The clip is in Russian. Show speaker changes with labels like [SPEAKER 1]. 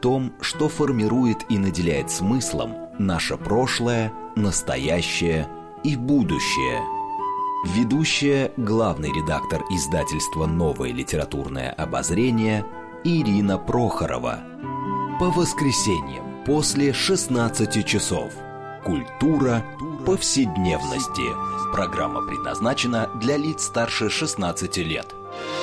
[SPEAKER 1] том, что формирует и наделяет смыслом наше прошлое, настоящее и будущее. Ведущая, главный редактор издательства «Новое литературное обозрение» Ирина Прохорова. По воскресеньям после 16 часов. Культура повседневности. Программа предназначена для лиц старше 16 лет.